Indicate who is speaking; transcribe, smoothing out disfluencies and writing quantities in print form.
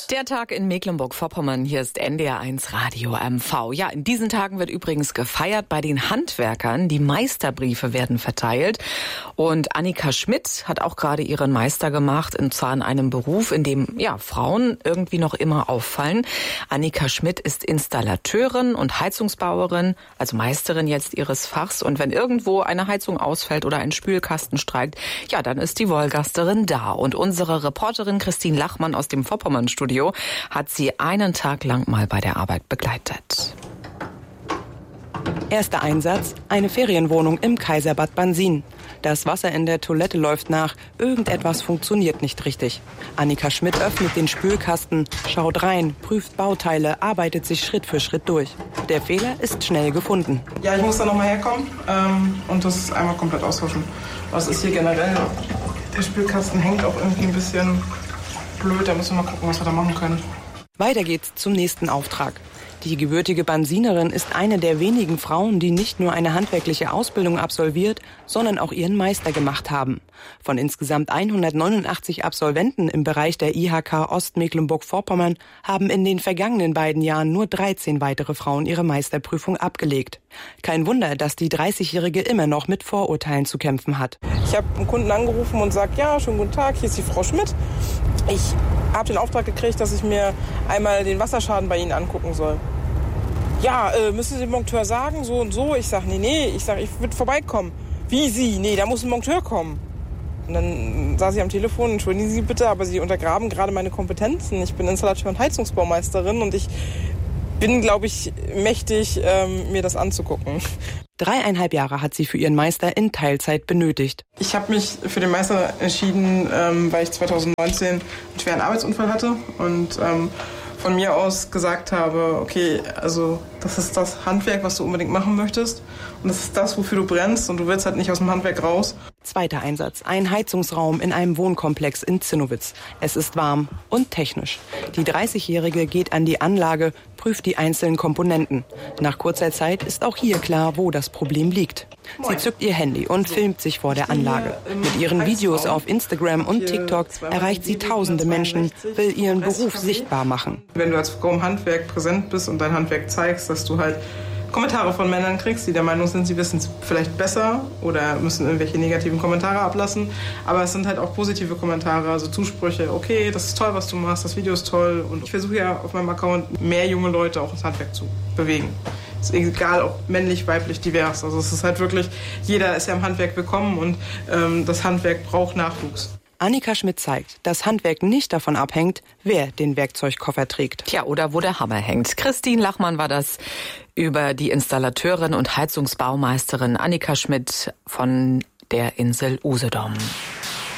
Speaker 1: Der Tag in Mecklenburg-Vorpommern, hier ist NDR1 Radio MV. Ja, in diesen Tagen wird übrigens gefeiert bei den Handwerkern. Die Meisterbriefe werden verteilt. Und Annika Schmidt hat auch gerade ihren Meister gemacht, und zwar in einem Beruf, in dem Frauen irgendwie noch immer auffallen. Annika Schmidt ist Installateurin und Heizungsbauerin, also Meisterin jetzt ihres Fachs. Und wenn irgendwo eine Heizung ausfällt oder ein Spülkasten streikt, dann ist die Wolgasterin da. Und unsere Reporterin Christine Lachmann aus dem Vorpommern-Studio hat sie einen Tag lang mal bei der Arbeit begleitet.
Speaker 2: Erster Einsatz, eine Ferienwohnung im Kaiserbad Bansin. Das Wasser in der Toilette läuft nach, irgendetwas funktioniert nicht richtig. Annika Schmidt öffnet den Spülkasten, schaut rein, prüft Bauteile, arbeitet sich Schritt für Schritt durch. Der Fehler ist schnell gefunden.
Speaker 3: Ja, ich muss da nochmal herkommen und das einmal komplett austauschen. Was ist hier generell? Der Spülkasten hängt auch irgendwie ein bisschen blöd, da müssen wir mal gucken, was wir da machen können.
Speaker 2: Weiter geht's zum nächsten Auftrag. Die gebürtige Bansinerin ist eine der wenigen Frauen, die nicht nur eine handwerkliche Ausbildung absolviert, sondern auch ihren Meister gemacht haben. Von insgesamt 189 Absolventen im Bereich der IHK Ostmecklenburg-Vorpommern haben in den vergangenen beiden Jahren nur 13 weitere Frauen ihre Meisterprüfung abgelegt. Kein Wunder, dass die 30-Jährige immer noch mit Vorurteilen zu kämpfen hat.
Speaker 3: Ich habe einen Kunden angerufen und sagt, ja, schönen guten Tag, hier ist die Frau Schmidt. Ich habe den Auftrag gekriegt, dass ich mir einmal den Wasserschaden bei Ihnen angucken soll. Ja, müssen Sie dem Monteur sagen, so und so? Ich sage, nee, ich würde vorbeikommen. Wie Sie? Nee, da muss ein Monteur kommen. Und dann saß ich am Telefon, entschuldigen Sie bitte, aber Sie untergraben gerade meine Kompetenzen. Ich bin Installateur und Heizungsbaumeisterin und ich bin, glaube ich, mächtig, mir das anzugucken.
Speaker 2: 3,5 Jahre hat sie für ihren Meister in Teilzeit benötigt.
Speaker 3: Ich habe mich für den Meister entschieden, weil ich 2019 einen schweren Arbeitsunfall hatte und von mir aus gesagt habe, okay, also das ist das Handwerk, was du unbedingt machen möchtest und das ist das, wofür du brennst und du willst halt nicht aus dem Handwerk raus.
Speaker 2: Zweiter Einsatz, ein Heizungsraum in einem Wohnkomplex in Zinnowitz. Es ist warm und technisch. Die 30-Jährige geht an die Anlage, prüft die einzelnen Komponenten. Nach kurzer Zeit ist auch hier klar, wo das Problem liegt. Sie zückt ihr Handy und filmt sich vor der Anlage. Mit ihren Videos auf Instagram und TikTok erreicht sie tausende Menschen, will ihren Beruf sichtbar machen.
Speaker 3: Wenn du als Frau im Handwerk präsent bist und dein Handwerk zeigst, dass du halt Kommentare von Männern kriegst, die der Meinung sind, sie wissen es vielleicht besser oder müssen irgendwelche negativen Kommentare ablassen. Aber es sind halt auch positive Kommentare, also Zusprüche. Okay, das ist toll, was du machst, das Video ist toll. Und ich versuche ja auf meinem Account mehr junge Leute auch ins Handwerk zu bewegen. Ist egal, ob männlich, weiblich, divers. Also es ist halt wirklich, jeder ist ja im Handwerk willkommen und das Handwerk braucht Nachwuchs.
Speaker 2: Annika Schmidt zeigt, dass Handwerk nicht davon abhängt, wer den Werkzeugkoffer trägt.
Speaker 1: Oder wo der Hammer hängt. Christine Lachmann war das über die Installateurin und Heizungsbaumeisterin Annika Schmidt von der Insel Usedom.